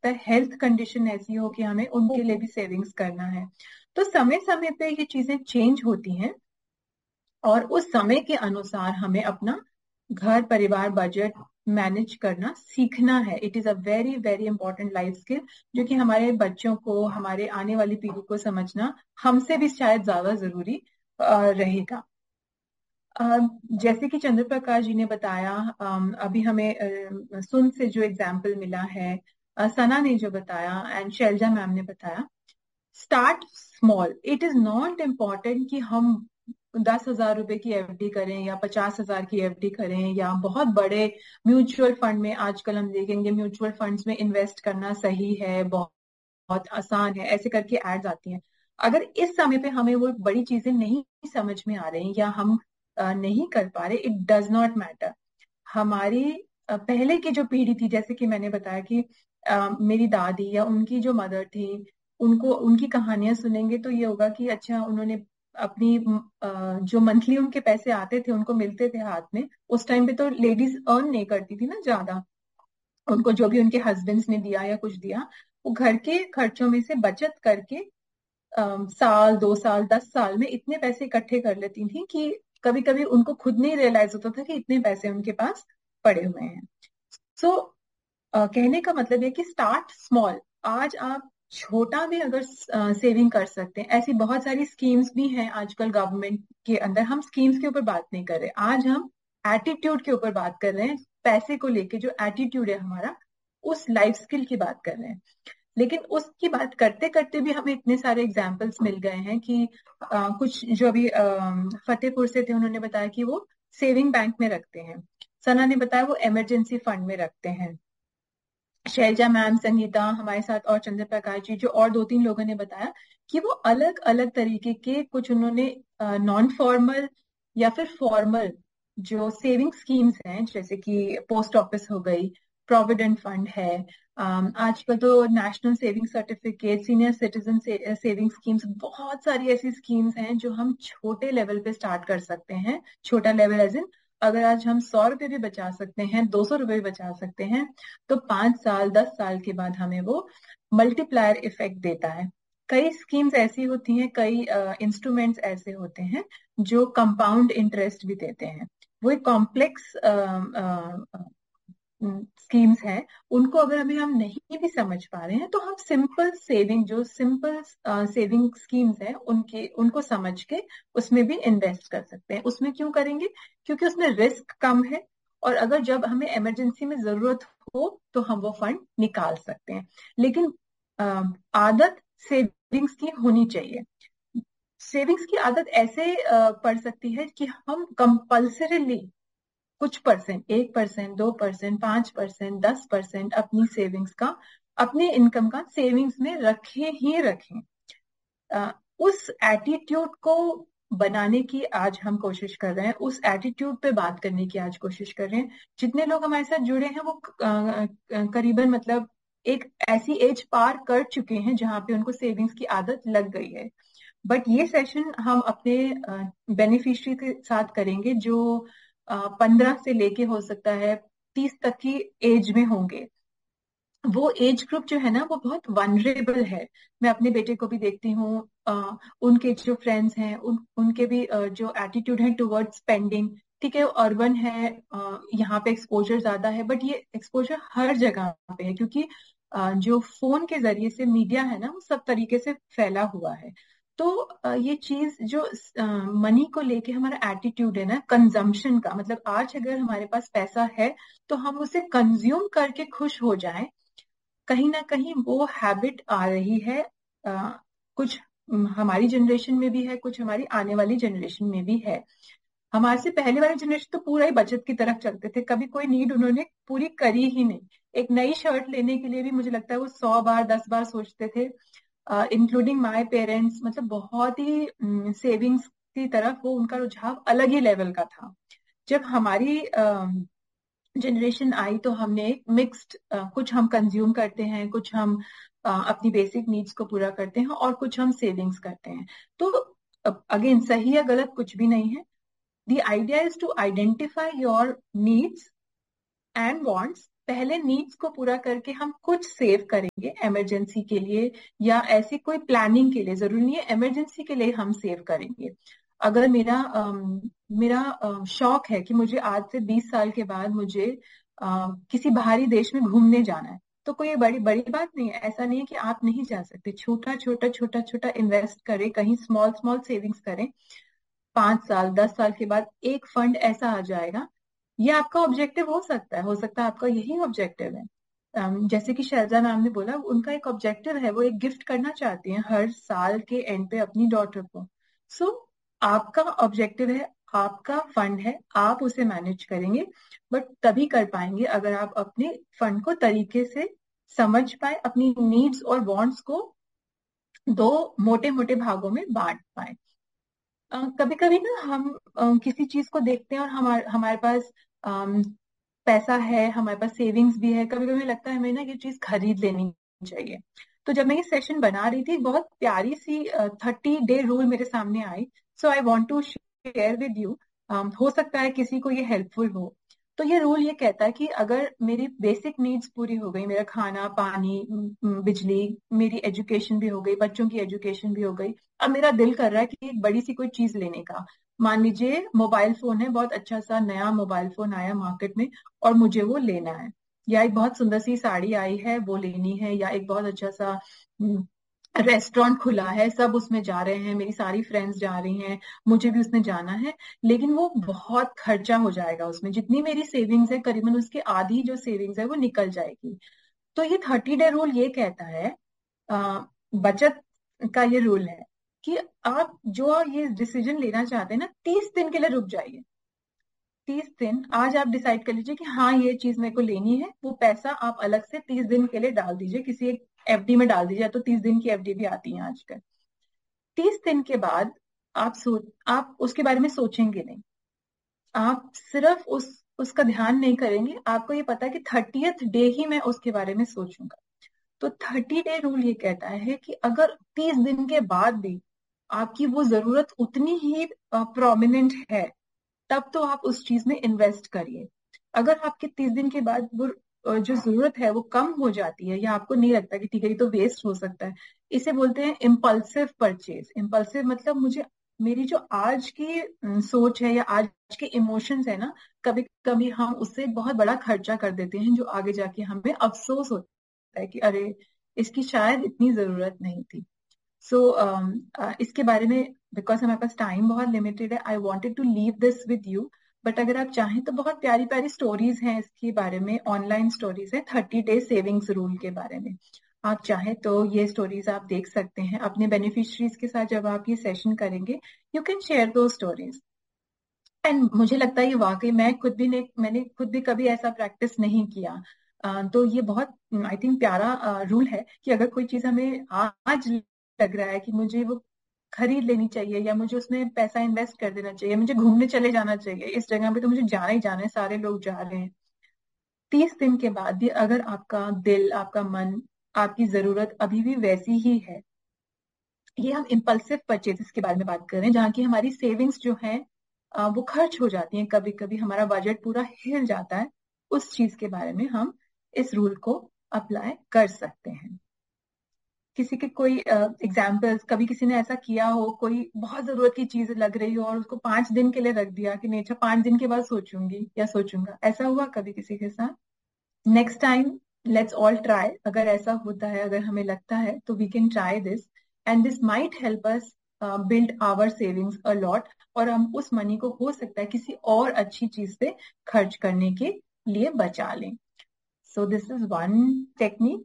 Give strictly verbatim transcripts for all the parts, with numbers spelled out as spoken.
सकता है health condition ऐसी हो कि हमें उनके लिए भी सेविंग्स करना है। तो समय समय पे ये चीजें चेंज होती हैं और उस समय के अनुसार हमें अपना घर परिवार बजट मैनेज करना सीखना है। It is a very very important life skill जो कि हमारे बच्चों को, हमारे आने वाली पीढ़ी को समझना हमसे भी शायद ज्यादा जरूरी अ, रहेगा। अ, जैसे कि चंद्र प्रकाश जी ने बताया, अम, अभी हमें अ, सुन से जो एग्जाम्पल मिला है, अ, सना ने जो बताया एंड शैलजा मैम ने बताया, start small. It is not important कि हम दस हजार रुपए की एफडी करें या पचास हजार की एफडी करें या बहुत बड़े म्यूचुअल फंड में। आजकल हम देखेंगे म्यूचुअल फंड्स में इन्वेस्ट करना सही है, बहुत बहुत आसान है, ऐसे करके एड्स आती हैं। अगर इस समय पे हमें वो बड़ी चीजें नहीं समझ में आ रही या हम अ, नहीं कर पा रहे, इट डज नॉट मैटर। हमारी अ, पहले की जो पीढ़ी थी, जैसे कि मैंने बताया कि अ, मेरी दादी या उनकी जो मदर थी, उनको उनकी कहानियां सुनेंगे तो ये होगा कि अच्छा उन्होंने अपनी अ, जो मंथली उनके पैसे आते थे उनको मिलते थे हाथ में। उस टाइम पे तो लेडीज अर्न नहीं करती थी ना ज्यादा, उनको जो भी उनके हस्बैंड्स ने दिया या कुछ दिया वो घर के खर्चों में से बचत करके अम, साल दो साल दस साल में इतने पैसे इकट्ठे कर लेती थी कि कभी कभी उनको खुद नहीं रियलाइज होता था कि इतने पैसे उनके पास पड़े हुए हैं। सो कहने का मतलब है कि स्टार्ट स्मॉल। आज आप छोटा भी अगर सेविंग कर सकते हैं, ऐसी बहुत सारी स्कीम्स भी हैं आजकल गवर्नमेंट के अंदर। हम स्कीम्स के ऊपर बात नहीं कर रहे, आज हम एटीट्यूड के ऊपर बात कर रहे हैं। पैसे को लेके जो एटीट्यूड है हमारा, उस लाइफ स्किल की बात कर रहे हैं। लेकिन उसकी बात करते करते भी हमें इतने सारे एग्जाम्पल्स मिल गए हैं कि अ, कुछ जो अभी अ, फतेहपुर से थे, उन्होंने बताया कि वो सेविंग बैंक में रखते हैं। सना ने बताया वो इमरजेंसी फंड में रखते हैं। शैलजा मैम, संगीता हमारे साथ और चंद्र प्रकाश जी, जो और दो तीन लोगों ने बताया कि वो अलग अलग तरीके के, कुछ उन्होंने नॉन फॉर्मल या फिर फॉर्मल जो सेविंग स्कीम्स हैं, जैसे कि पोस्ट ऑफिस हो गई, प्रोविडेंट फंड है, अम, आजकल तो national saving certificate, senior citizen saving schemes, बहुत सारी ऐसी स्कीम्स हैं जो हम छोटे लेवल पे स्टार्ट कर सकते हैं। छोटा लेवल एज इन, अगर आज हम सौ रुपए भी बचा सकते हैं, दो सौ रुपए भी बचा सकते हैं, तो पांच साल दस साल के बाद हमें वो मल्टीप्लायर इफेक्ट देता है। कई स्कीम्स ऐसी होती हैं, कई इंस्ट्रूमेंट्स uh, ऐसे होते हैं जो कंपाउंड इंटरेस्ट भी देते हैं। वो एक कॉम्प्लेक्स स्कीम्स हैं। उनको अगर अभी हम नहीं भी समझ पा रहे हैं तो हम सिंपल सेविंग, जो सिंपल सेविंग स्कीम्स हैं, उनके उनको समझ के उसमें भी इन्वेस्ट कर सकते हैं। उसमें क्यों करेंगे? क्योंकि उसमें रिस्क कम है और अगर जब हमें इमरजेंसी में जरूरत हो तो हम वो फंड निकाल सकते हैं। लेकिन अ, आदत सेविंग्स की होनी चाहिए। सेविंग्स की आदत ऐसे अ, पड़ सकती है कि हम कंपल्सरीली कुछ परसेंट, एक परसेंट, दो परसेंट, पांच परसेंट, दस परसेंट, अपनी सेविंग्स का, अपनी इनकम का सेविंग्स में रखे ही रखें। अ, उस एटीट्यूड को बनाने की आज हम कोशिश कर रहे हैं, उस एटीट्यूड पे बात करने की आज कोशिश कर रहे हैं। जितने लोग हमारे साथ जुड़े हैं वो अ, अ, करीबन मतलब एक ऐसी एज पार कर चुके हैं जहां पे उनको सेविंग्स की आदत लग गई है। बट ये सेशन हम अपने बेनिफिशियरी के साथ करेंगे जो पंद्रह से लेके हो सकता है तीस तक की एज में होंगे। वो एज ग्रुप जो है ना वो बहुत वनरेबल है। मैं अपने बेटे को भी देखती हूँ, अ, उनके जो फ्रेंड्स हैं उन उनके भी अ, जो एटीट्यूड है टुवर्ड्स स्पेंडिंग, ठीक है अर्बन है, अ, यहाँ पे एक्सपोजर ज्यादा है, बट ये एक्सपोजर हर जगह पे है क्योंकि अ, जो फोन के जरिए से मीडिया है ना वो सब तरीके से फैला हुआ है। तो अ, ये चीज जो मनी को लेके हमारा एटीट्यूड है ना, कंजम्पशन का मतलब, आज अगर हमारे पास पैसा है तो हम उसे कंज्यूम करके खुश हो जाएं, कहीं ना कहीं वो हैबिट आ रही है। आ, कुछ हम्म, हमारी जनरेशन में भी है, कुछ हमारी आने वाली जनरेशन में भी है। हमारे से पहले वाली जनरेशन तो पूरा ही बचत की तरफ चलते थे, कभी कोई नीड उन्होंने पूरी करी ही नहीं। एक नई शर्ट लेने के लिए भी मुझे लगता है वो सौ बार दस बार सोचते थे, इंक्लूडिंग माय पेरेंट्स। मतलब बहुत ही सेविंग्स की तरफ वो उनका रुझाव अलग ही लेवल का था। जब हमारी जनरेशन आई तो हमने एक मिक्स्ड, कुछ हम कंज्यूम करते हैं, कुछ हम अ, अपनी बेसिक नीड्स को पूरा करते हैं और कुछ हम सेविंग्स करते हैं। तो अगेन सही या गलत कुछ भी नहीं है। The idea is to identify your needs and wants पहले नीड्स को पूरा करके हम कुछ सेव करेंगे इमरजेंसी के लिए, या ऐसी कोई प्लानिंग के लिए। जरूरी नहीं है इमरजेंसी के लिए हम सेव करेंगे। अगर मेरा अम, मेरा अ, शौक है कि मुझे आज से बीस साल के बाद मुझे अ, किसी बाहरी देश में घूमने जाना है, तो कोई बड़ी बड़ी बात नहीं है। ऐसा नहीं है कि आप नहीं जा सकते। छोटा छोटा छोटा छोटा इन्वेस्ट करें, कहीं स्मॉल स्मॉल सेविंग्स करें। पांच साल दस साल के बाद एक फंड ऐसा आ जाएगा। ये आपका ऑब्जेक्टिव हो सकता है, हो सकता है आपका यही ऑब्जेक्टिव है। अम, जैसे कि शैलजा मैम ने बोला, उनका एक ऑब्जेक्टिव है, वो एक गिफ्ट करना चाहती हैं हर साल के एंड पे अपनी डॉटर को। सो आपका ऑब्जेक्टिव है, आपका फंड है, आप उसे मैनेज करेंगे। बट तभी कर पाएंगे अगर आप अपने फंड को तरीके से समझ पाए, अपनी नीड्स और वांट्स को दो मोटे मोटे भागों में बांट पाए। कभी कभी ना हम अ, किसी चीज को देखते हैं और हमारे हमारे पास अम, पैसा है, हमारे पास सेविंग्स भी है। कभी कभी लगता है हमें ना ये चीज खरीद लेनी चाहिए। तो जब मैं ये सेशन बना रही थी, बहुत प्यारी सी थर्टी डे रूल मेरे सामने आई। सो I want to share with you. हो सकता है किसी को ये हेल्पफुल हो। तो ये रूल ये कहता है कि अगर मेरी बेसिक नीड्स पूरी हो गई, मेरा खाना पानी म, बिजली, मेरी एजुकेशन भी हो गई, बच्चों की एजुकेशन भी हो गई, अब मेरा दिल कर रहा है कि एक बड़ी सी कोई चीज लेने का। मान लीजिए मोबाइल फोन है, बहुत अच्छा सा नया मोबाइल फोन आया मार्केट में और मुझे वो लेना है। या एक बहुत सुंदर सी साड़ी आई है, वो लेनी है। या एक बहुत अच्छा सा रेस्टोरेंट खुला है, सब उसमें जा रहे हैं, मेरी सारी फ्रेंड्स जा रही हैं, मुझे भी उसमें जाना है। लेकिन वो बहुत खर्चा हो जाएगा, उसमें जितनी मेरी सेविंग्स है करीबन उसके आधी जो सेविंग्स है वो निकल जाएगी। तो ये थर्टी डे रूल ये कहता है, अ, बचत का ये रूल है कि आप जो ये डिसीजन लेना चाहते हैं ना, तीस दिन के लिए रुक जाइए। तीस दिन, आज आप डिसाइड कर लीजिए कि हाँ ये चीज मेरे को लेनी है। वो पैसा आप अलग से तीस दिन के लिए डाल दीजिए, किसी एक एफडी में डाल दीजिए। तो तीस दिन की एफडी भी आती है आजकल। तीस दिन के बाद आप सोच आप उसके बारे में सोचेंगे नहीं। आप सिर्फ उस उसका ध्यान नहीं करेंगे। आपको ये पता है कि थर्टियथ डे ही मैं उसके बारे में सोचूंगा। तो थर्टी डे रूल ये कहता है कि अगर तीस दिन के बाद भी आपकी वो जरूरत उतनी ही प्रोमिनेंट है, तब तो आप उस चीज में इन्वेस्ट करिए। अगर आपके तीस दिन के बाद वो अ, जो जरूरत है वो कम हो जाती है, या आपको नहीं लगता कि ठीक है ये तो वेस्ट हो सकता है, इसे बोलते हैं इम्पल्सिव परचेज। इम्पल्सिव मतलब मुझे, मेरी जो आज की अम, सोच है या आज के इमोशंस है ना, कभी कभी हम उससे बहुत बड़ा खर्चा कर देते हैं, जो आगे जाके हमें अफसोस होता है कि अरे इसकी शायद इतनी जरूरत नहीं थी। सो so, uh, इसके बारे में, बिकॉज हमारे पास टाइम बहुत लिमिटेड है, I wanted to leave this with you. But अगर आप चाहें तो बहुत प्यारी प्यारी स्टोरीज हैं इसके बारे में, ऑनलाइन स्टोरीज हैं थर्टी डे सेविंग्स रूल के बारे में। आप चाहें तो ये स्टोरीज आप देख सकते हैं अपने बेनिफिशरीज के साथ। जब आप ये सेशन करेंगे, यू कैन शेयर दो स्टोरीज। एंड मुझे लगता है ये वाकई, मैं खुद भी ने मैंने खुद भी कभी ऐसा प्रैक्टिस नहीं किया। अ, तो ये बहुत आई थिंक प्यारा रूल है कि अगर कोई चीज हमें आज लग रहा है कि मुझे वो खरीद लेनी चाहिए, या मुझे उसमें पैसा इन्वेस्ट कर देना चाहिए, मुझे घूमने चले जाना चाहिए इस जगह पे, तो मुझे जाना ही जाना है, सारे लोग जा रहे हैं। तीस दिन के बाद भी अगर आपका दिल, आपका मन, आपकी जरूरत अभी भी वैसी ही है, ये हम इम्पल्सिव परचेजेस के बारे में बात कर रहे हैं, जहाँ की हमारी सेविंग्स जो है अ, वो खर्च हो जाती हैं, कभी कभी हमारा बजट पूरा हिल जाता है। उस चीज के बारे में हम इस रूल को अप्लाई कर सकते हैं। किसी के कोई एग्जाम्पल्स, कभी किसी ने ऐसा किया हो, कोई बहुत जरूरत की चीज लग रही हो और उसको पांच दिन के लिए रख दिया कि नहीं, अच्छा पांच दिन के बाद सोचूंगी या सोचूंगा, ऐसा हुआ कभी किसी के साथ? Next time let's all try. अगर ऐसा होता है, अगर हमें लगता है, तो we can try this, and this might help us build our savings a lot. और हम उस मनी को हो सकता है किसी और अच्छी चीज पे खर्च करने के लिए बचा लें। So this is one technique.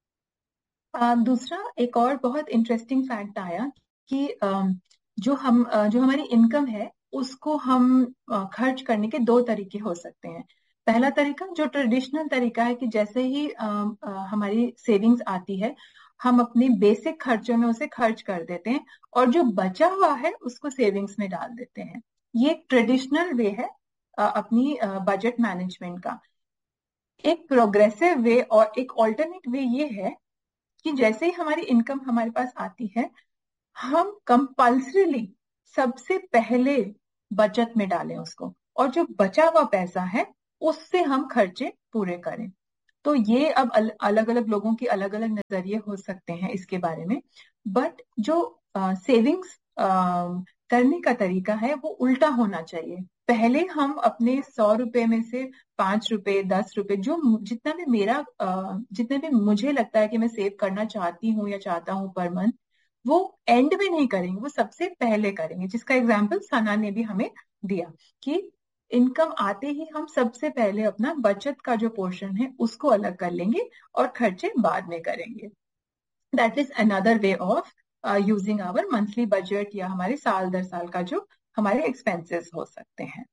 दूसरा, एक और बहुत इंटरेस्टिंग फैक्ट आया कि अम, जो हम अ, जो हमारी इनकम है उसको हम अ, खर्च करने के दो तरीके हो सकते हैं। पहला तरीका जो ट्रेडिशनल तरीका है कि जैसे ही अम, अ, हमारी सेविंग्स आती है, हम अपने बेसिक खर्चों में उसे खर्च कर देते हैं, और जो बचा हुआ है उसको सेविंग्स में डाल देते हैं। ये एक ट्रेडिशनल वे है अ, अपनी बजट मैनेजमेंट का। एक प्रोग्रेसिव वे और एक ऑल्टरनेट वे ये है कि जैसे ही हमारी इनकम हमारे पास आती है, हम कंपल्सरीली सबसे पहले बचत में डालें उसको, और जो बचा हुआ पैसा है उससे हम खर्चे पूरे करें। तो ये अब अल, अलग अलग लोगों की अलग अलग नजरिए हो सकते हैं इसके बारे में। बट जो सेविंग्स करने का तरीका है वो उल्टा होना चाहिए। पहले हम अपने सौ रुपए में से पांच रुपए, दस रुपए, जो मु- जितना भी मेरा अ, जितना भी मुझे लगता है कि मैं सेव करना चाहती हूँ या चाहता हूँ पर मंथ, वो एंड में नहीं करेंगे, वो सबसे पहले करेंगे। जिसका एग्जाम्पल सना ने भी हमें दिया कि इनकम आते ही हम सबसे पहले अपना बचत का जो पोर्शन है उसको अलग कर लेंगे और खर्चे बाद में करेंगे। That is another way of using our monthly budget, या हमारे साल दर साल का जो हमारे एक्सपेंसेस हो सकते हैं।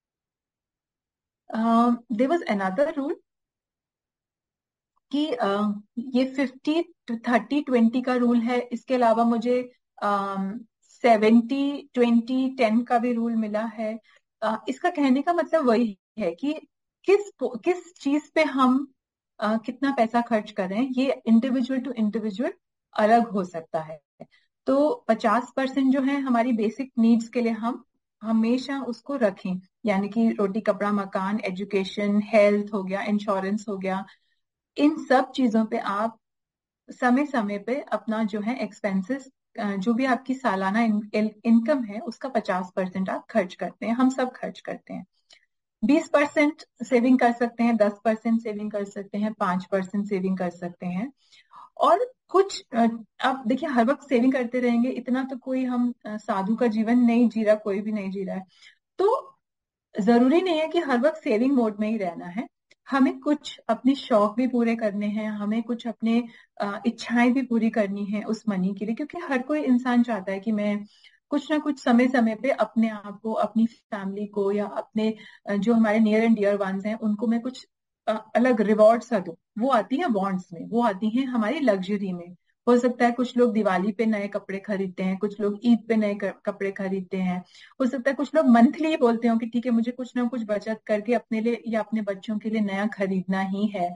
देयर वाज अनदर रूल कि uh, ये फिफ्टी थर्टी ट्वेंटी का रूल है। इसके अलावा मुझे सेवेंटी ट्वेंटी टेन का भी रूल मिला है। uh, इसका कहने का मतलब वही है कि किस किस चीज पे हम uh, कितना पैसा खर्च कर रहे हैं, ये इंडिविजुअल टू इंडिविजुअल अलग हो सकता है। तो पचास परसेंट जो है हमारी बेसिक नीड्स के लिए हम हमेशा उसको रखें, यानी कि रोटी कपड़ा मकान, एजुकेशन, हेल्थ हो गया, इंश्योरेंस हो गया। इन सब चीजों पे आप समय समय पे अपना जो है एक्सपेंसेस, जो भी आपकी सालाना इनकम है उसका पचास परसेंट आप खर्च करते हैं। हम सब खर्च करते हैं। बीस परसेंट सेविंग कर सकते हैं, दस परसेंट सेविंग कर सकते हैं, पांच परसेंट सेविंग कर सकते हैं। और कुछ अ, आप देखिए, हर वक्त सेविंग करते रहेंगे इतना तो कोई हम अ, साधु का जीवन नहीं जी रहा, कोई भी नहीं जी रहा है। तो जरूरी नहीं है कि हर वक्त सेविंग मोड में ही रहना है। हमें कुछ अपने शौक भी पूरे करने हैं, हमें कुछ अपने अ, इच्छाएं भी पूरी करनी है उस मनी के लिए, क्योंकि हर कोई इंसान चाहता है कि मैं कुछ ना कुछ समय समय पे अपने आप को, अपनी फैमिली को, या अपने अ, जो हमारे नियर एंड डियर वंस हैं उनको मैं कुछ अ, अलग रिवॉर्ड सा दूं। वो आती है बॉन्ड्स में, वो आती है हमारी लग्जरी में। हो सकता है कुछ लोग दिवाली पे नए कपड़े खरीदते हैं, कुछ लोग ईद पे नए क- कपड़े खरीदते हैं। हो सकता है कुछ लोग मंथली बोलते हो कि ठीक है मुझे कुछ ना कुछ बचत करके अपने लिए या अपने बच्चों के लिए नया खरीदना ही है।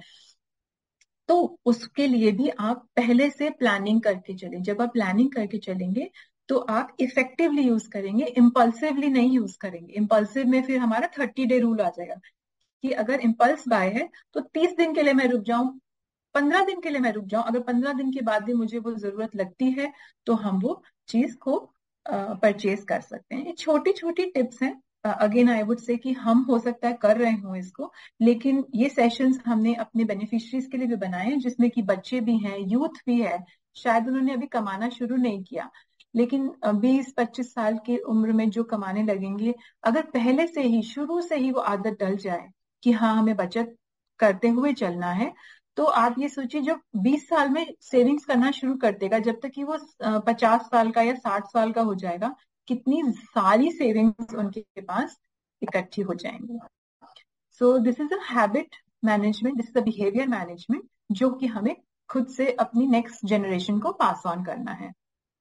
तो उसके लिए भी आप पहले से प्लानिंग करके चलें। जब आप प्लानिंग करके चलेंगे तो आप इफेक्टिवली यूज करेंगे, इम्पल्सिवली नहीं यूज करेंगे। इम्पल्सिव में फिर हमारा थर्टी डे रूल आ जाएगा कि अगर इम्पल्स बाय है तो तीस दिन के लिए मैं रुक जाऊं, पंद्रह दिन के लिए मैं रुक जाऊं, अगर पंद्रह दिन के बाद भी मुझे वो जरूरत लगती है तो हम वो चीज को परचेज कर सकते हैं। ये छोटी छोटी टिप्स हैं। अगेन आई वुड से कि हम हो सकता है कर रहे हो इसको, लेकिन ये सेशंस हमने अपने बेनिफिशरीज के लिए भी बनाए हैं, जिसमें कि बच्चे भी हैं, यूथ भी है। शायद उन्होंने अभी कमाना शुरू नहीं किया, लेकिन बीस पच्चीस साल की उम्र में जो कमाने लगेंगे, अगर पहले से ही शुरू से ही वो आदत डल जाए कि हाँ हमें बचत करते हुए चलना है, तो आप ये सोचिए जब बीस साल में सेविंग्स करना शुरू कर देगा, जब तक कि वो पचास साल का या साठ साल का हो जाएगा, कितनी सारी सेविंग्स उनके पास इकट्ठी हो जाएंगी। So this is a habit management, this is a behaviour management, जो कि हमें खुद से अपनी नेक्स्ट जनरेशन को पास ऑन करना है।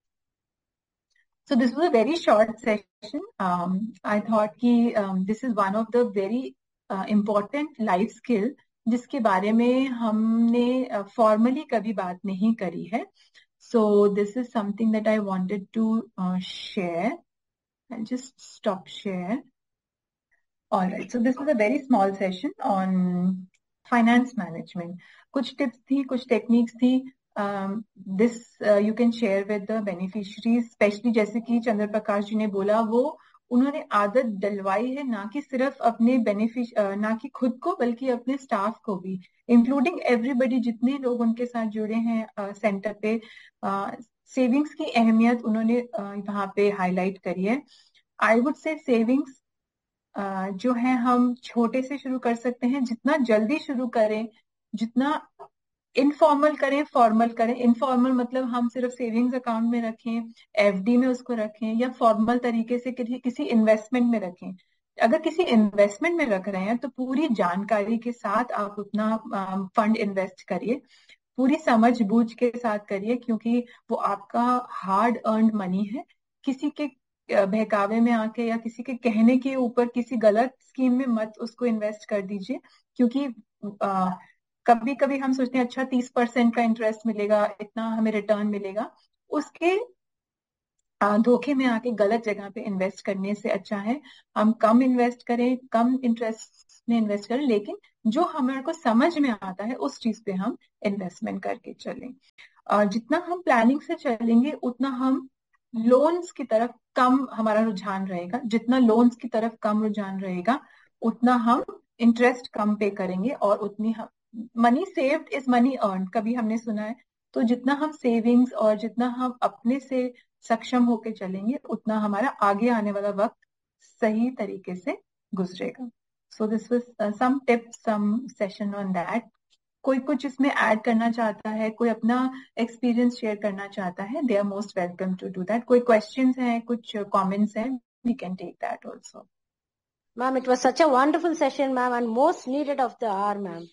So this was a very short session. Um, I thought कि um, this is one of the very uh, important life skill जिसके बारे में हमने फॉर्मली uh, कभी बात नहीं करी है. So this is something that I wanted to uh, share. I'll just stop share. All right. So this was a very small session on finance management. कुछ टिप्स थी, कुछ टेक्निक्स थी। This you can share with the beneficiaries, specially जैसे कि चंद्र प्रकाश जी ने बोला, वो उन्होंने आदत डलवाई है, ना कि सिर्फ अपने बेनिफिश ना कि खुद को बल्कि अपने स्टाफ को भी, इंक्लूडिंग एवरीबडी, जितने लोग उनके साथ जुड़े हैं सेंटर पे। सेविंग्स की अहमियत उन्होंने uh, वहाँ पे हाईलाइट करी है। आई वुड से सेविंग्स अ, जो है हम छोटे से शुरू कर सकते हैं, जितना जल्दी शुरू करें, जितना इनफॉर्मल करें, फॉर्मल करें। इनफॉर्मल मतलब हम सिर्फ सेविंग्स अकाउंट में रखें, एफडी में उसको रखें, या फॉर्मल तरीके से किसी किसी इन्वेस्टमेंट में रखें। अगर किसी इन्वेस्टमेंट में रख रहे हैं तो पूरी जानकारी के साथ आप अपना फंड इन्वेस्ट करिए, पूरी समझ बूझ के साथ करिए, क्योंकि वो आपका हार्ड अर्न्ड मनी है। किसी के अ, बहकावे में आके या किसी के कहने के ऊपर किसी गलत स्कीम में मत उसको इन्वेस्ट कर दीजिए, क्योंकि कभी कभी हम सोचते हैं अच्छा तीस परसेंट का इंटरेस्ट मिलेगा, इतना हमें रिटर्न मिलेगा। उसके आ, धोखे में आके गलत जगह पे इन्वेस्ट करने से अच्छा है हम कम इन्वेस्ट करें, कम इंटरेस्ट में इन्वेस्ट करें, लेकिन जो हमारे को समझ में आता है उस चीज पे हम इन्वेस्टमेंट करके चलें। और जितना हम प्लानिंग से चलेंगे उतना हम लोन्स की तरफ कम हमारा रुझान रहेगा, जितना लोन्स की तरफ कम रुझान रहेगा उतना हम इंटरेस्ट कम पे करेंगे, और उतनी हम money saved is money earn, कभी हमने सुना है। तो जितना हम सेविंग्स और जितना हम अपने से सक्षम होके चलेंगे उतना हमारा आगे आने वाला वक्त सही तरीके से गुजरेगा। So this was some tips, some session on that. कोई कुछ इसमें ऐड करना चाहता है, कोई अपना एक्सपीरियंस शेयर करना चाहता है, they are most welcome to do that. कोई क्वेश्चंस हैं, कुछ कमेंट्स हैं, we can take that also. Ma'am, it was such a wonderful session, ma'am, and most needed of the hour, ma'am.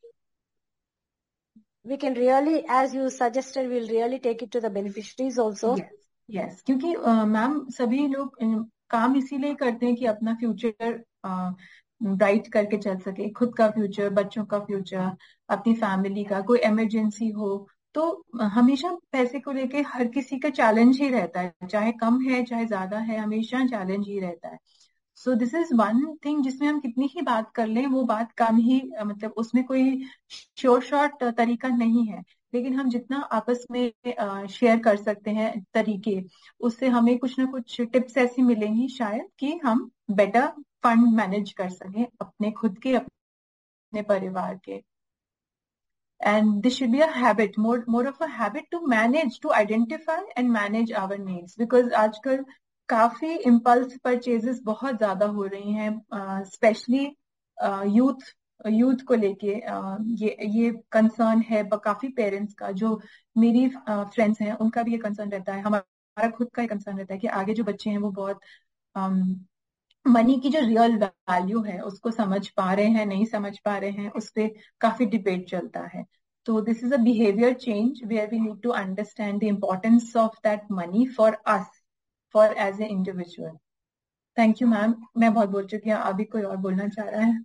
We can really, as you suggested, we'll really take it to the beneficiaries also. Yes yes, क्योंकि ma'am सभी लोग अ, काम इसीलिए करते हैं कि अपना future bright करके चल सके, खुद का फ्यूचर, बच्चों का फ्यूचर, अपनी फैमिली का। कोई इमरजेंसी हो तो अ, हमेशा पैसे को लेके हर किसी का चैलेंज ही रहता है, चाहे कम है चाहे ज्यादा है, हमेशा चैलेंज ही रहता है। So this is one thing जिसमें हम कितनी ही बात कर लें वो बात कम ही, अ, मतलब उसमें कोई श्योर शॉर्ट तरीका नहीं है, लेकिन हम जितना आपस में शेयर कर सकते हैं तरीके, उससे हमें कुछ ना कुछ टिप्स ऐसी मिलेंगी शायद कि हम बेटर फंड मैनेज कर सकें, अपने खुद के, अपने परिवार के। and this should be a habit, more more of a habit to manage, to identify and manage our needs, because आजकल काफी impulse purchases बहुत ज्यादा हो रही हैं, स्पेशली यूथ यूथ को लेके। uh, ये ये कंसर्न है ब- काफी पेरेंट्स का, जो मेरी फ्रेंड्स हैं उनका भी ये कंसर्न रहता है, हमारा खुद का ये कंसर्न रहता है कि आगे जो बच्चे हैं वो बहुत मनी की जो रियल वैल्यू है उसको समझ पा रहे हैं नहीं समझ पा रहे हैं, उस पर काफी डिबेट चलता है। तो this is a behaviour change where we need to understand the importance of that money for us, for as a individual. Thank you ma'am, मैं बहुत बोल चुकी हूँ, अभी कोई और बोलना चाह रहा है?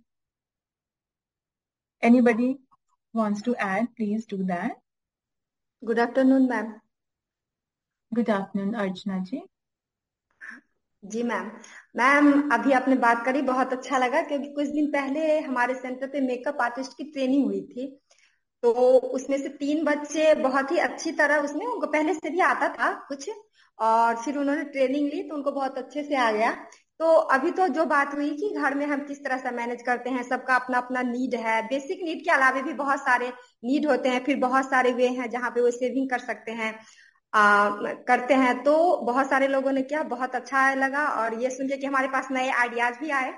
Anybody wants to add, please do that. Good afternoon ma'am. Good afternoon Archana ji. Ji ma'am. Ma'am अभी आपने बात करी, बहुत अच्छा लगा, क्योंकि कुछ दिन पहले हमारे सेंटर पे मेकअप आर्टिस्ट की ट्रेनिंग हुई थी। तो उसमें से तीन बच्चे बहुत ही अच्छी तरह, उसमें उनको पहले से भी आता था कुछ, और फिर उन्होंने ट्रेनिंग ली तो उनको बहुत अच्छे से आ गया। तो अभी तो जो बात हुई कि घर में हम किस तरह से मैनेज करते हैं, सबका अपना अपना नीड है, बेसिक नीड के अलावा भी बहुत सारे नीड होते हैं, फिर बहुत सारे वे हैं जहाँ पे वो सेविंग कर सकते हैं, आ, करते हैं। तो बहुत सारे लोगों ने किया, बहुत अच्छा लगा, और ये सुन के कि हमारे पास नए आइडियाज भी आए।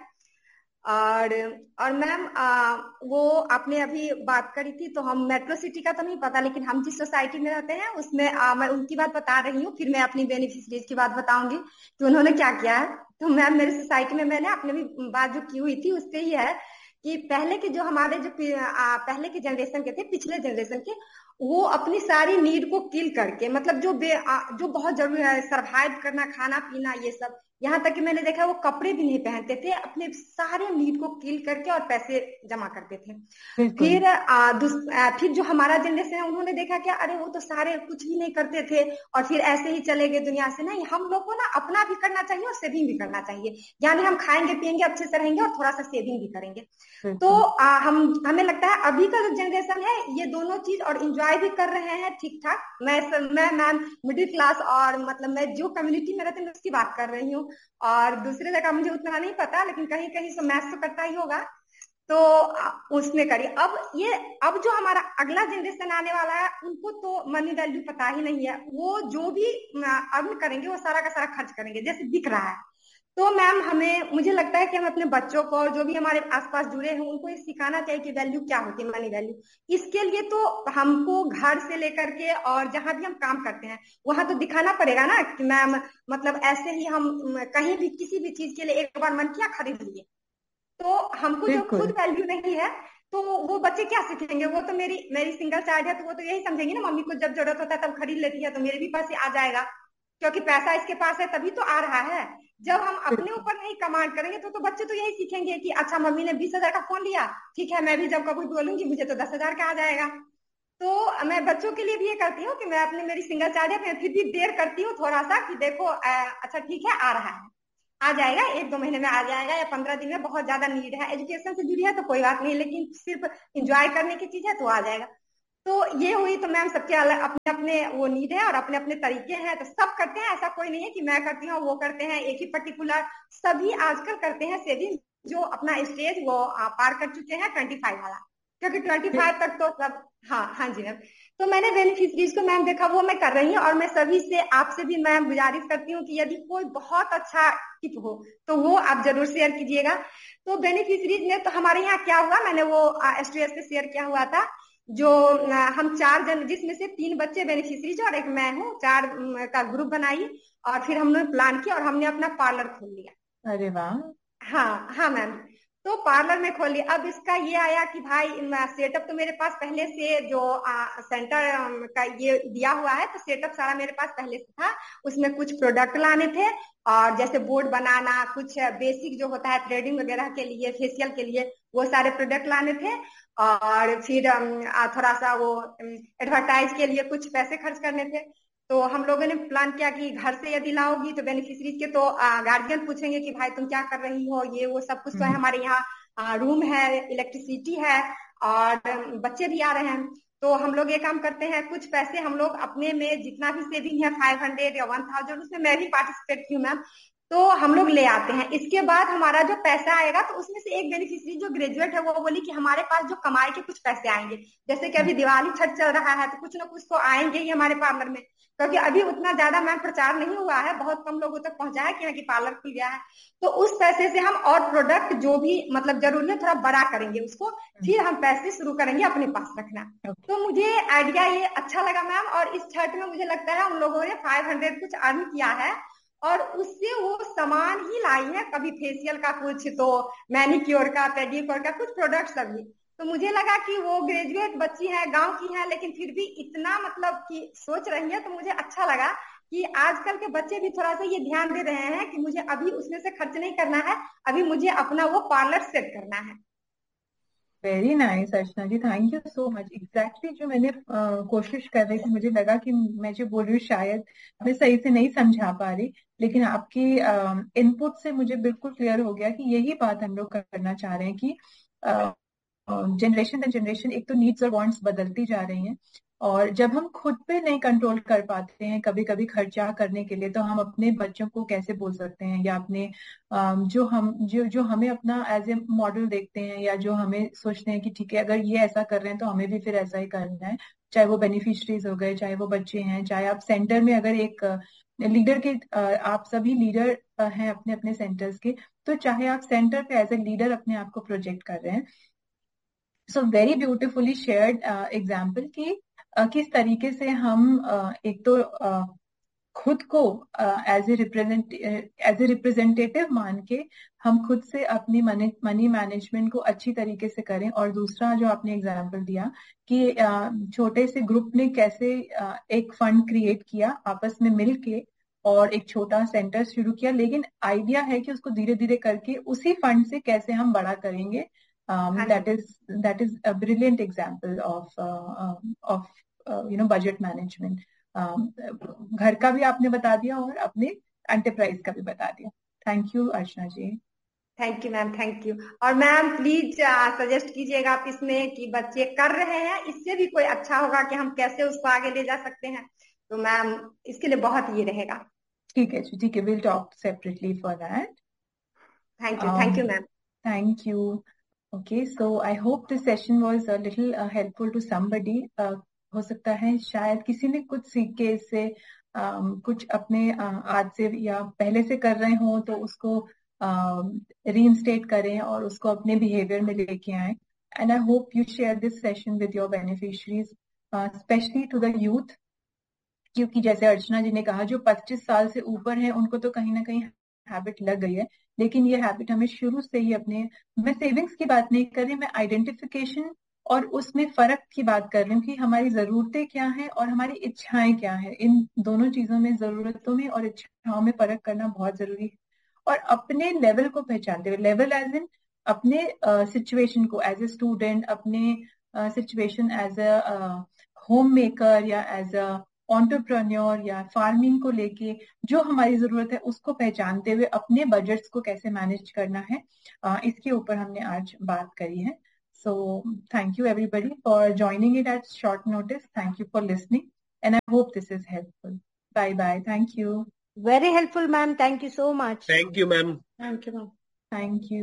और और मैम आ, वो आपने अभी बात करी थी, तो हम मेट्रो सिटी का तो नहीं पता, लेकिन हम जिस सोसाइटी में रहते हैं उसमें आ, मैं उनकी बात बता रही हूँ, फिर मैं अपनी बेनिफिशरीज की बात बताऊंगी कि उन्होंने क्या किया है। तो मैम मेरी सोसाइटी में मैंने अपने भी बात जो की हुई थी उस पे ही है कि पहले के जो हमारे जो पि- आ, पहले के जनरेशन के थे, पिछले जनरेशन के, वो अपनी सारी नीड को किल करके, मतलब जो बे, आ, जो बहुत जरूरी है, सरवाइव करना, खाना पीना, ये सब, यहाँ तक कि मैंने देखा वो कपड़े भी नहीं पहनते थे, अपने सारे नीड को किल करके और पैसे जमा करते थे। बिल्कुल फिर आ, दुस, आ, फिर जो हमारा जनरेशन है उन्होंने देखा क्या, अरे वो तो सारे कुछ भी नहीं करते थे और फिर ऐसे ही चले गए दुनिया से। नहीं, हम लोग को ना अपना भी करना चाहिए और सेविंग भी करना चाहिए, यानी हम खाएंगे पियेंगे अच्छे से रहेंगे और थोड़ा सा सेविंग भी करेंगे। तो बिल्कुल आ, हम हमें लगता है अभी का जो जनरेशन है ये दोनों चीज और इंजॉय भी कर रहे हैं ठीक ठाक। मैं मैं मैम मिडिल क्लास, और मतलब मैं जो कम्युनिटी में रहती हूँ उसकी बात कर रही हूँ, और दूसरे जगह मुझे उतना नहीं पता, लेकिन कहीं कहीं से मैथ तो करता ही होगा। तो आ, उसने करी। अब ये अब जो हमारा अगला जनरेशन आने वाला है उनको तो मनी वैल्यू पता ही नहीं है, वो जो भी अर्न करेंगे वो सारा का सारा खर्च करेंगे जैसे दिख रहा है। तो मैम हमें, मुझे लगता है कि हम अपने बच्चों को और जो भी हमारे आसपास जुड़े हैं उनको ये सिखाना चाहिए कि वैल्यू क्या होती है, मनी वैल्यू। इसके लिए तो हमको घर से लेकर के और जहां भी हम काम करते हैं वहां तो दिखाना पड़ेगा ना कि मैम, मतलब ऐसे ही हम कहीं भी किसी भी चीज के लिए एक बार मन किया खरीद लिए, तो हमको जो खुद बिल्कुल वैल्यू नहीं है तो वो बच्चे क्या सीखेंगे। वो तो मेरी मेरी सिंगल चाइल्ड है तो वो तो यही समझेंगे ना, मम्मी को जब जरूरत होता है तब खरीद लेती है तो मेरे भी पास ही आ जाएगा, क्योंकि पैसा इसके पास है तभी तो आ रहा है। जब हम अपने बिल्कुल ऊपर नहीं कमांड करेंगे तो तो बच्चे तो यही सीखेंगे कि अच्छा मम्मी ने बीस हजार का फोन लिया, ठीक है मैं भी जब कभी बोलूंगी मुझे तो दस हजार का आ जाएगा। तो मैं बच्चों के लिए भी ये करती हूँ कि मैं अपनी मेरी सिंगल चार्ज है, फिर भी देर करती हूँ थोड़ा सा कि देखो अच्छा ठीक है आ रहा है, आ जाएगा, एक दो महीने में आ जाएगा या पंद्रह दिन में, बहुत ज्यादा नीड है, एजुकेशन से जुड़ी है तो कोई बात नहीं, लेकिन सिर्फ इंजॉय करने की चीज है तो आ जाएगा। तो ये हुई। तो मैम सबके अलग अपने अपने वो नीड है और अपने अपने तरीके हैं, तो सब करते हैं, ऐसा कोई नहीं है कि मैं करती हूँ वो करते हैं एक ही पर्टिकुलर, सभी आजकल करते हैं सेविंग, जो अपना स्टेज वो पार कर चुके हैं ट्वेंटी फाइव वाला, क्योंकि ट्वेंटी फाइव तक तो सब। हाँ हाँ जी मैम। तो मैंने बेनिफिशरीज को मैम देखा, वो मैं कर रही हूँ, और मैं सभी से आपसे भी मैम गुजारिश करती हूँ कि यदि कोई बहुत अच्छा टिप हो तो वो आप जरूर शेयर कीजिएगा। तो बेनिफिशरीज में तो हमारे यहाँ क्या हुआ, मैंने वो एसटीएस पे शेयर किया हुआ था, जो हम चार जन, जिसमें से तीन बच्चे बेनिफिशरीज और एक मैं हूँ, चार का ग्रुप बनाई और फिर हमने प्लान किया और हमने अपना पार्लर खोल लिया। अरे वाह। हाँ हाँ मैम। तो पार्लर में खोल लिया। अब इसका ये आया कि भाई सेटअप तो मेरे पास पहले से जो आ, सेंटर का ये दिया हुआ है, तो सेटअप सारा मेरे पास पहले से था। उसमें कुछ प्रोडक्ट लाने थे, और जैसे बोर्ड बनाना, कुछ बेसिक जो होता है थ्रेडिंग वगैरह के लिए, फेशियल के लिए, वो सारे प्रोडक्ट लाने थे। और फिर आ, थोड़ा सा वो एडवर्टाइज के लिए कुछ पैसे खर्च करने थे। तो हम लोगों ने प्लान किया कि घर से यदि लाओगी तो बेनिफिशरीज के तो गार्जियन पूछेंगे कि भाई तुम क्या कर रही हो, ये वो सब कुछ तो है, हमारे यहाँ रूम है, इलेक्ट्रिसिटी है, और बच्चे भी आ रहे हैं। तो हम लोग ये काम करते हैं, कुछ पैसे हम लोग अपने में जितना भी सेविंग है, फाइव हंड्रेड या वन थाउजेंड, उसमें मैं भी पार्टिसिपेट की हूँ मैम, तो हम लोग ले आते हैं। इसके बाद हमारा जो पैसा आएगा, तो उसमें से एक बेनिफिशरी जो ग्रेजुएट है वो बोली कि हमारे पास जो कमाई के कुछ पैसे आएंगे, जैसे कि अभी दिवाली छठ चल रहा है, तो कुछ ना कुछ तो आएंगे ही हमारे पार्लर में, क्योंकि अभी उतना ज्यादा मैम प्रचार नहीं हुआ है, बहुत कम लोगों तक पहुंचा है कि हाँ कि पार्लर खुल गया है। तो उस पैसे से हम और प्रोडक्ट जो भी मतलब जरूरी है थोड़ा बड़ा करेंगे उसको, फिर हम पैसे शुरू करेंगे अपने पास रखना। तो मुझे आइडिया ये अच्छा लगा मैम, और इस छठ में मुझे लगता है उन लोगों ने फाइव हंड्रेड कुछ अर्न किया है, और उससे वो सामान ही लाई है, कभी फेशियल का कुछ, तो मैनिक्योर का, पेडिक्योर का कुछ प्रोडक्ट सभी। तो मुझे लगा कि वो ग्रेजुएट बच्ची है, गांव की है, लेकिन फिर भी इतना मतलब कि सोच रही है, तो मुझे अच्छा लगा कि आजकल के बच्चे भी थोड़ा सा ये ध्यान दे रहे हैं कि मुझे अभी उसमें से खर्च नहीं करना है, अभी मुझे अपना वो पार्लर सेट करना है। Very nice Archana ji, thank you so much. Exactly जो मैंने uh, कोशिश कर रही थी, मुझे लगा कि मैं जो बोल रही हूँ शायद मैं सही से नहीं समझा पा रही, लेकिन आपकी इनपुट uh, से मुझे बिल्कुल क्लियर हो गया कि यही बात हम लोग करना चाह रहे हैं कि जनरेशन जनरेशन एक तो नीड्स और वांट्स बदलती जा रही हैं, और जब हम खुद पे नहीं कंट्रोल कर पाते हैं कभी कभी खर्चा करने के लिए, तो हम अपने बच्चों को कैसे बोल सकते हैं, या अपने अम, जो हम जो जो हमें अपना एज ए मॉडल देखते हैं, या जो हमें सोचते हैं कि ठीक है अगर ये ऐसा कर रहे हैं तो हमें भी फिर ऐसा ही करना है, चाहे वो बेनिफिशरीज हो गए, चाहे वो बच्चे हैं, चाहे आप सेंटर में अगर एक लीडर के अ, आप सभी लीडर हैं अपने अपने सेंटर्स के, तो चाहे आप सेंटर पे एज ए लीडर अपने आप को प्रोजेक्ट कर रहे हैं। So very beautifully shared example कि uh, किस तरीके से हम uh, एक तो uh, खुद को as A represent as a representative मान के हम खुद से अपनी मनी मनी मैनेजमेंट को अच्छी तरीके से करें, और दूसरा जो आपने एग्जाम्पल दिया कि uh, छोटे से ग्रुप ने कैसे uh, एक फंड क्रिएट किया आपस में मिल के, और एक छोटा सेंटर शुरू किया, लेकिन आइडिया है कि उसको धीरे धीरे करके उसी फंड से कैसे हम बड़ा करेंगे। हाँ that ji. Is that is a brilliant example of of you know budget management. घर का भी आपने बता दिया और अपने एंटरप्राइज का भी बता दिया। Thank you Archana ji. Thank you ma'am, thank you. और मैम प्लीज सजेस्ट कीजिएगा आप इसमें कि बच्चे कर रहे हैं, इससे भी कोई अच्छा होगा कि हम कैसे उसको आगे ले जा सकते हैं, तो मैम इसके लिए बहुत ये रहेगा। ठीक है जी, ठीक है, will talk separately for that. Thank you, thank you ma'am. Thank you. Okay, so I hope this session was a little helpful to somebody. हो सकता है शायद किसी ने कुछ सीख के इससे um, कुछ अपने uh, आज से या पहले से कर रहे हो तो उसको रीइंस्टेट uh, करें और उसको अपने बिहेवियर में लेके आए। And I hope you share this session with your beneficiaries, specially to the youth, क्योंकि जैसे अर्चना जी ने कहा जो पच्चीस साल से ऊपर है उनको तो कहीं ना कहीं हैबिट लग गई है, लेकिन ये हैबिट हमें शुरू से ही अपने, मैं सेविंग्स की बात नहीं कर रही, मैं आइडेंटिफिकेशन और उसमें फर्क की बात कर रही हूँ कि हमारी जरूरतें क्या हैं और हमारी इच्छाएं क्या हैं। इन दोनों चीजों में, जरूरतों में और इच्छाओं में फर्क करना बहुत जरूरी है। और अपने लेवल को पहचानते हुए, लेवल एज इन अपने सिचुएशन uh, को एज ए स्टूडेंट, अपने situation as a home maker या एज अ एंटरप्रेन्योर या फार्मिंग को लेके जो हमारी जरूरत है उसको पहचानते हुए अपने बजट्स को कैसे मैनेज करना है, uh, इसके ऊपर हमने आज बात करी है. So thank you everybody for joining it at short notice. Thank you for listening and I hope this is helpful. Bye bye. Thank you. Very helpful, ma'am. Thank you so much. Thank you, ma'am. Thank you, ma'am. Thank you.